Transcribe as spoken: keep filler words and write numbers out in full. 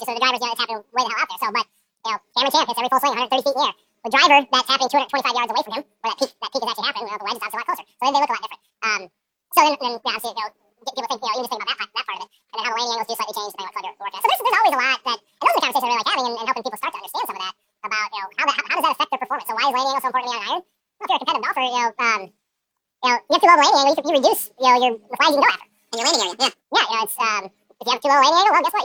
so the driver's, you know, it's happening way the hell out there. So, but, you know, Cameron Champ hits every full swing, one hundred thirty feet in the air. The driver that's happening two hundred twenty-five yards away from him, where that peak, that peak is actually happening, you know, the wedge is obviously a lot closer. So then they look a lot different. Um, so then, then yeah, obviously, you know, people think, you know, you just think about that, that part of it, and then how the landing angles do slightly change depending on what club you're working at. So there's, there's always a lot that, and those are the conversations I really like having and, and helping people start to understand some of that about, you know, how, that, how, how does that affect their performance? So why is landing angle so important to me on an iron? Well, if you're a competitive golfer, you know, um, you know, you have too low of a landing angle, you, you reduce, you know, your, the flags you can go after. In your landing area, yeah. Yeah, you know, it's, um, if you have too low a landing angle, well, guess what?